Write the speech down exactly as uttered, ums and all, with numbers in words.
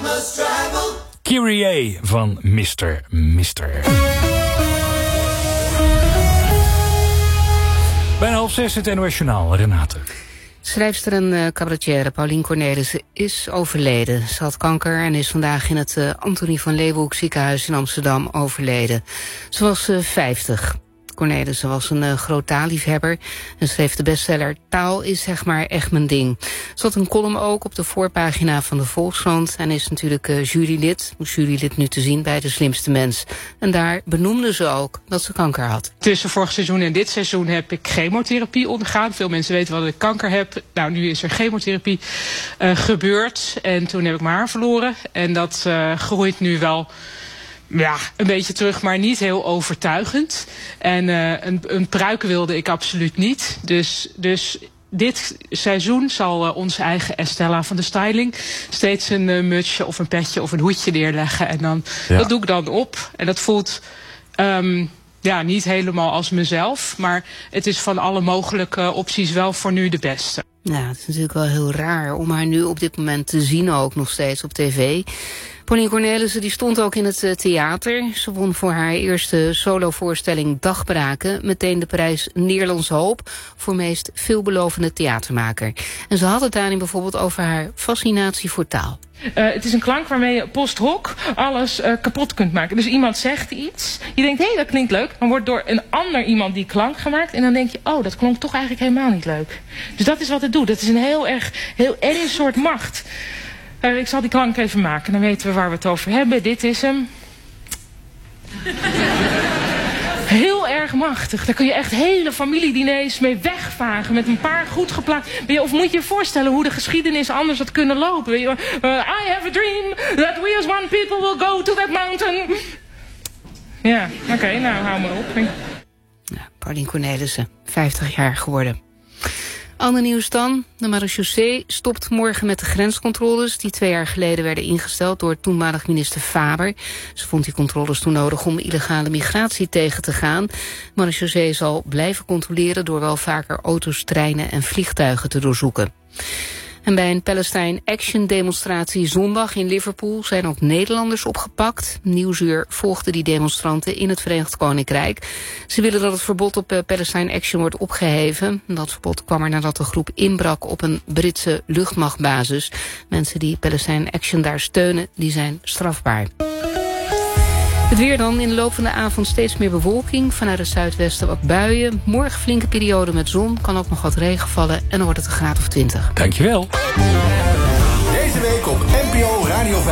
must travel. Kyrie van mister mister Bijna half zes, het N O S Journaal, Renate. Schrijfster en uh, cabaretière Paulien Cornelissen is overleden. Ze had kanker en is vandaag in het uh, Antonie van Leeuwenhoek ziekenhuis in Amsterdam overleden. Ze was uh, vijftig. Cornelissen was een uh, groot taalliefhebber en schreef de bestseller Taal is zeg maar echt mijn ding. Ze had een column ook op de voorpagina van de Volkskrant en is natuurlijk uh, jurylid, jurylid nu te zien bij De Slimste Mens. En daar benoemde ze ook dat ze kanker had. Tussen vorig seizoen en dit seizoen heb ik chemotherapie ondergaan. Veel mensen weten wel dat ik kanker heb. Nou, nu is er chemotherapie uh, gebeurd en toen heb ik mijn haar verloren. En dat uh, groeit nu wel... Ja, een beetje terug, maar niet heel overtuigend. En uh, een, een pruik wilde ik absoluut niet. Dus, dus dit seizoen zal uh, onze eigen Estella van de styling steeds een uh, mutsje of een petje of een hoedje neerleggen. En dan, ja. dat doe ik dan op. En dat voelt um, ja, niet helemaal als mezelf. Maar het is van alle mogelijke opties wel voor nu de beste. Ja, het is natuurlijk wel heel raar om haar nu op dit moment te zien ook nog steeds op tv. Paulien Cornelissen die stond ook in het theater. Ze won voor haar eerste solovoorstelling Dagbraken meteen de prijs Nederlandse Hoop voor meest veelbelovende theatermaker. En ze had het daarin bijvoorbeeld over haar fascinatie voor taal. Uh, het is een klank waarmee je post hoc alles uh, kapot kunt maken. Dus iemand zegt iets, je denkt, hé, hey, dat klinkt leuk. Dan wordt door een ander iemand die klank gemaakt. En dan denk je, oh, dat klonk toch eigenlijk helemaal niet leuk. Dus dat is wat het doet. Dat is een heel erg, heel enge soort macht. Uh, ik zal die klank even maken, dan weten we waar we het over hebben. Dit is hem. Heel erg machtig. Daar kun je echt hele familiediners mee wegvagen. Met een paar goed geplaatst. Of moet je je voorstellen hoe de geschiedenis anders had kunnen lopen. Uh, I have a dream that we as one people will go to that mountain. Ja, oké, okay, nou hou maar op. Ja, Paulien Cornelissen, vijftig jaar geworden. Ander nieuws dan. De marechaussee stopt morgen met de grenscontroles die twee jaar geleden werden ingesteld door toenmalig minister Faber. Ze vond die controles toen nodig om illegale migratie tegen te gaan. De marechaussee zal blijven controleren door wel vaker auto's, treinen en vliegtuigen te doorzoeken. En bij een Palestine Action demonstratie zondag in Liverpool zijn ook Nederlanders opgepakt. Nieuwsuur volgde die demonstranten in het Verenigd Koninkrijk. Ze willen dat het verbod op Palestine Action wordt opgeheven. Dat verbod kwam er nadat de groep inbrak op een Britse luchtmachtbasis. Mensen die Palestine Action daar steunen, die zijn strafbaar. Het weer dan, in de loop van de avond steeds meer bewolking. Vanuit het zuidwesten wat buien. Morgen flinke periode met zon. Kan ook nog wat regen vallen en dan wordt het een graad of twintig. Dankjewel. Deze week op N P O Radio vijf.